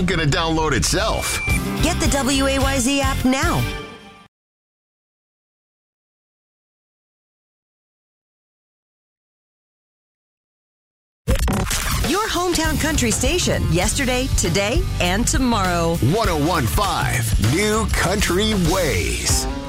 ain't gonna download itself. Get the WAYZ app now. Your hometown country station, yesterday, today, and tomorrow. 1015 New Country Ways.